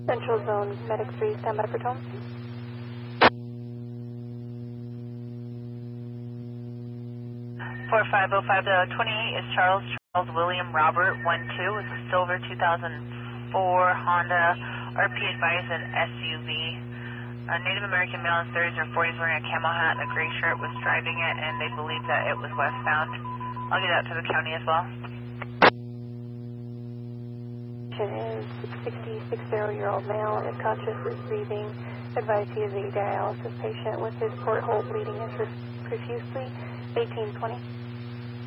Central Zone, Medic 3, stand by for tone. 4505-28 is Charles William Robert 12. It's a silver 2004 Honda RP advised an SUV. A Native American male in 30s or 40s wearing a camo hat and a gray shirt was driving it, and they believe that it was westbound. I'll get out to the county as well. Is 66-year-old male, is conscious, is breathing. Advised he is a dialysis patient with his porthole bleeding profusely. 1820.